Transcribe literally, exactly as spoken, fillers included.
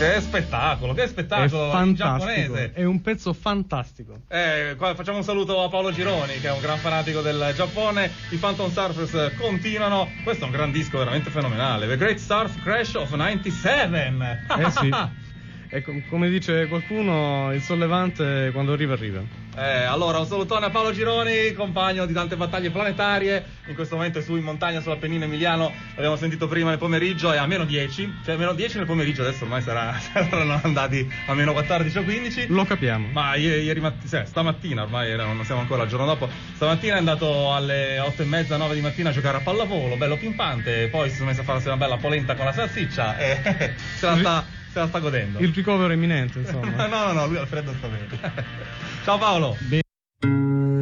Che spettacolo, che spettacolo è in fantastico, giapponese. è un pezzo fantastico. Eh, qua facciamo un saluto a Paolo Gironi, che è un gran fanatico del Giappone. I Phantom Surfers continuano. Questo è un gran disco veramente fenomenale. The Great Surf Crash of novantasette. Eh sì. E com- come dice qualcuno, il sollevante quando arriva arriva. Eh, allora un salutone a Paolo Gironi, compagno di tante battaglie planetarie. In questo momento è su in montagna sull'Appennino emiliano. L'abbiamo sentito prima nel pomeriggio, è a meno dieci, cioè a meno dieci nel pomeriggio. Adesso ormai sarà, saranno andati a meno quattordici o quindici. Lo capiamo. Ma ieri, ieri matt- sì, stamattina, ormai era, non siamo ancora al giorno dopo. Stamattina è andato alle otto e mezza, nove di mattina a giocare a pallavolo, bello pimpante. Poi si sono messo a farsi una bella polenta con la salsiccia e se la sta, se la sta godendo. Il ricovero è imminente, insomma. no, no, no, lui al freddo sta bene. Ciao Paolo. Bene.